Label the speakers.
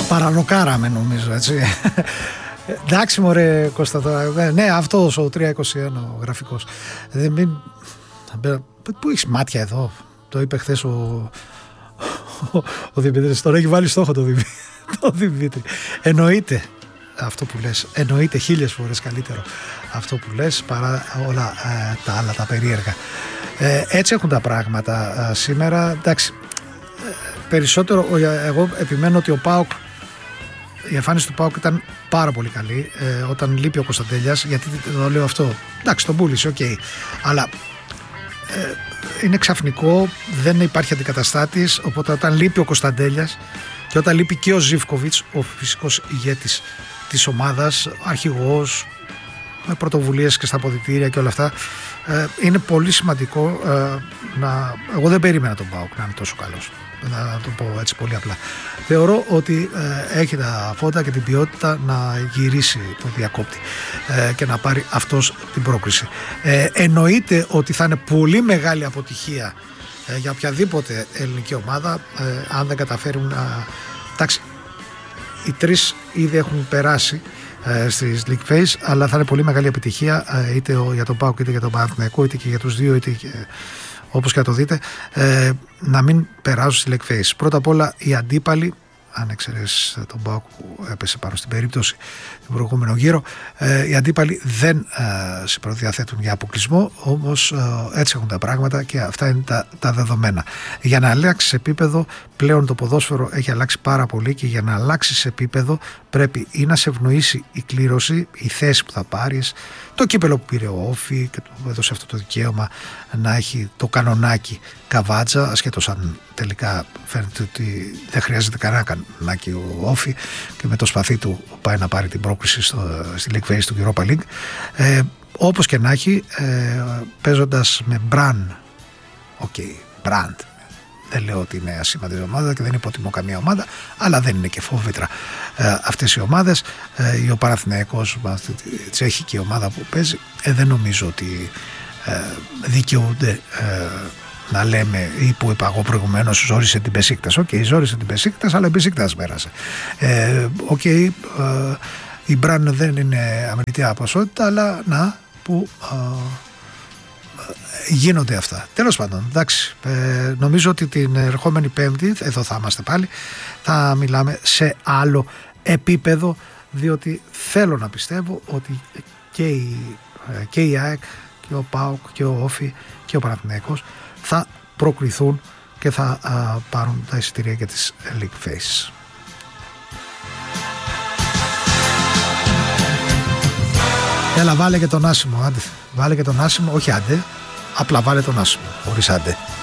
Speaker 1: Παρανοκάραμε νομίζω, έτσι. Εντάξει μωρέ Κώστα τώρα. Ναι, αυτός ο 321 ο γραφικός. Πού έχεις μάτια εδώ? Το είπε χθες ο Δημήτρης. Τώρα έχει βάλει στόχο το Δημήτρη. Εννοείται αυτό που λες. Εννοείται 1000 φορές καλύτερο αυτό που λες παρά όλα τα άλλα τα περίεργα. Έτσι έχουν τα πράγματα σήμερα. Εντάξει, περισσότερο εγώ επιμένω ότι ο ΠΑΟΚ, η εμφάνιση του ΠΑΟΚ ήταν πάρα πολύ καλή όταν λείπει ο Κωνσταντέλιας, γιατί το λέω αυτό, εντάξει τον πούλησε, οκ, αλλά είναι ξαφνικό, δεν υπάρχει αντικαταστάτης, οπότε όταν λείπει ο Κωνσταντέλιας και όταν λείπει και ο Ζίβκοβιτς, ο φυσικός ηγέτης της ομάδας, αρχηγός με πρωτοβουλίες και στα αποδυτήρια και όλα αυτά, είναι πολύ σημαντικό εγώ δεν περίμενα τον ΠΑΟΚ να είναι τόσο καλός, να το πω έτσι πολύ απλά. Θεωρώ ότι έχει τα φώτα και την ποιότητα να γυρίσει το διακόπτη και να πάρει αυτός την πρόκριση. Εννοείται ότι θα είναι πολύ μεγάλη αποτυχία για οποιαδήποτε ελληνική ομάδα αν δεν καταφέρουν να... Εντάξει, οι τρεις ήδη έχουν περάσει στις League Phase, αλλά θα είναι πολύ μεγάλη επιτυχία είτε για τον ΠΑΟΚ είτε για τον Παναθηναϊκό, είτε και για τους δύο, είτε και, όπως και να το δείτε, να μην περάσουν στη League Phase. Πρώτα απ' όλα οι αντίπαλοι, αν εξαιρέσεις τον ΠΑΟΚ που έπεσε πάνω στην περίπτωση του προηγούμενου γύρο, οι αντίπαλοι δεν συμπροδιαθέτουν για αποκλεισμό, όμως έτσι έχουν τα πράγματα και αυτά είναι τα δεδομένα. Για να αλλάξει επίπεδο, πλέον το ποδόσφαιρο έχει αλλάξει πάρα πολύ και για να αλλάξει επίπεδο πρέπει ή να σε ευνοήσει η κλήρωση, η θέση που θα πάρεις, το κύπελο που πήρε ο Όφη και του έδωσε αυτό το δικαίωμα να έχει το κανονάκι Καβάτζα, ασχέτως αν τελικά φαίνεται ότι δεν χρειάζεται κανένα κανονάκι ο Όφη και με το σπαθί του πάει να πάρει την πρόκριση στη League Phase του Europa League. Όπως και να έχει, παίζοντας με brand, brand, δεν λέω ότι είναι ασήμαντη ομάδα και δεν υποτιμώ καμία ομάδα, αλλά δεν είναι και φόβητρα αυτές οι ομάδες. Ο Παναθηναϊκός, η τσέχικη ομάδα που παίζει, δεν νομίζω ότι δικαιούνται να λέμε, ή που είπα εγώ προηγουμένως, ζόρισε την Μπεσίκτας. Ζόρισε την Μπεσίκτας, αλλά η Μπεσίκτας πέρασε. Η Μπραν δεν είναι αμεληταία ποσότητα, αλλά να που γίνονται αυτά. Τέλος πάντων, εντάξει, νομίζω ότι την ερχόμενη Πέμπτη, εδώ θα είμαστε πάλι, θα μιλάμε σε άλλο επίπεδο, διότι θέλω να πιστεύω ότι και η ΑΕΚ και ο ΠΑΟΚ και ο Όφη και ο Παναθηναϊκός θα προκριθούν και θα πάρουν τα εισιτήρια για τις League Phase. Έλα, βάλε και τον Άσιμο, άντε. Βάλε και τον Άσιμο, όχι άντε, απλά βάλε τον Άσιμο, χωρίς άντε.